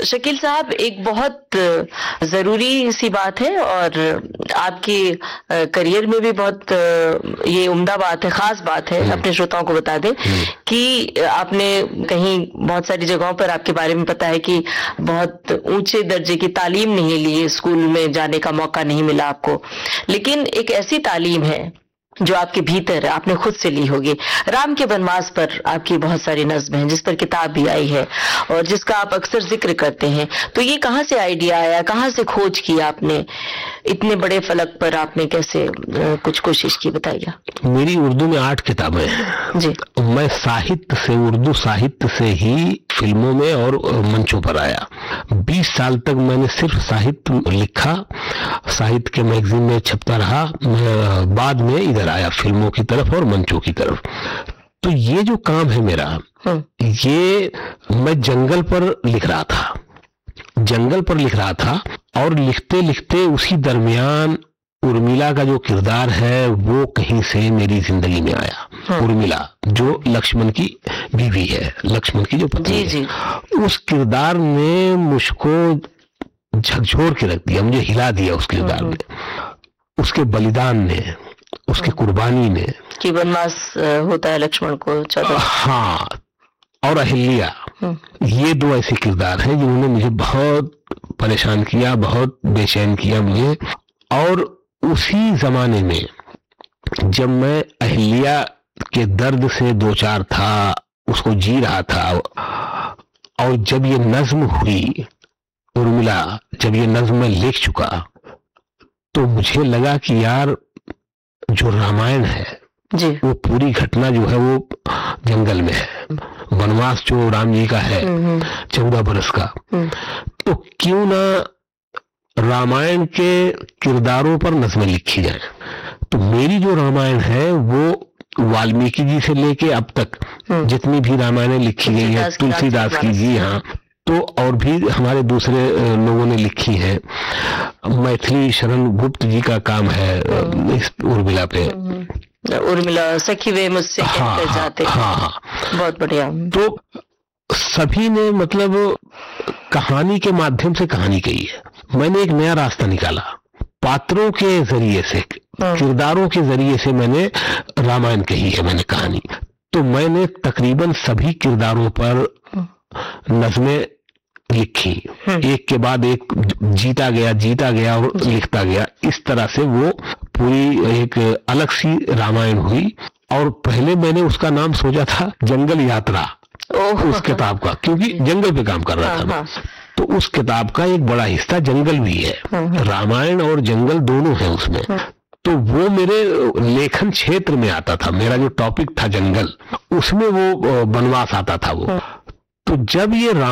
शकील साहब, एक बहुत ज़रूरी सी बात है और आपके करियर में भी बहुत ये उम्दा बात है, ख़ास बात है। अपने श्रोताओं को बता दें कि आपने कहीं बहुत सारी जगहों पर आपके बारे में पता है कि बहुत ऊंचे दर्जे की तालीम नहीं ली, स्कूल में जाने का मौका नहीं मिला आपको, लेकिन एक ऐसी तालीम है जो आपके भीतर आपने खुद से ली होगी। राम के वनवास पर आपकी बहुत सारी नज्म हैं, जिस पर किताब भी आई है और जिसका आप अक्सर जिक्र करते हैं। तो ये कहाँ से आइडिया आया, कहाँ से खोज की आपने, इतने बड़े फलक पर आपने कैसे कुछ कोशिश की, बताइए। मेरी उर्दू में 8 किताबें हैं जी। मैं साहित्य से, उर्दू साहित्य से ही फिल्मों में और मंचों पर आया। 20 साल तक मैंने सिर्फ साहित्य लिखा, साहित्य के मैगजीन में छपता रहा। मैं बाद में इधर आया फिल्मों की तरफ और मंचों की तरफ। तो ये जो काम है मेरा, ये मैं जंगल पर लिख रहा था, जंगल पर लिख रहा था और लिखते लिखते उसी दरमियान उर्मिला का जो किरदार है वो कहीं से मेरी जिंदगी में आया। उर्मिला जो लक्ष्मण की बीवी है, लक्ष्मण की जो पत्नी है, उस किरदार ने मुझको झकझोर के रख दिया, मुझे हिला दिया उस किरदार ने, उसके बलिदान ने, उसकी कुर्बानी ने। कि वनवास होता है लक्ष्मण को 14। हाँ, और अहिल्या, ये 2 ऐसे किरदार हैं जिन्होंने मुझे बहुत परेशान किया, बहुत बेचैन किया मुझे। और उसी जमाने में जब मैं अहिल्या के दर्द से 2-4 था, उसको जी रहा था, और जब ये नज्म हुई उर्मिला, जब ये नज्म मैं लिख चुका, तो मुझे लगा कि यार जो रामायण है जी, वो पूरी घटना जो है वो जंगल में है। वनवास जो राम जी का है 14 बरस का, तो क्यों ना रामायण के किरदारों पर नज़में लिखी जाए। तो मेरी जो रामायण है वो वाल्मीकि जी से लेके अब तक जितनी भी रामायणें लिखी गई है, तुलसीदास की, जी हाँ, तो और भी हमारे दूसरे लोगों ने लिखी है। मैथिली शरण गुप्त जी का काम है इस उर्मिला पे। उर्मिला सखी वे मुझसे कहते जाते। हाँ, बहुत बढ़िया। तो सभी ने मतलब कहानी के माध्यम से कहानी कही है। मैंने एक नया रास्ता निकाला, पात्रों के जरिए से, किरदारों के जरिए से मैंने रामायण कही है, मैंने कहानी। तो मैंने तकरीबन सभी किरदारों पर नज़में लिखी, एक के बाद एक जीता गया और लिखता गया। इस तरह से वो पूरी एक अलग सी रामायण हुई। और पहले मैंने उसका नाम सोचा था जंगल यात्रा, उस किताब का, क्योंकि जंगल पे काम कर रहा था मैं। तो उस किताब का एक बड़ा हिस्सा जंगल भी है, रामायण और जंगल दोनों है उसमें। तो वो मेरे लेखन क्षेत्र में आता था, मेरा जो टॉपिक था जंगल, उसमें वो वनवास आता था वो। तो जब ये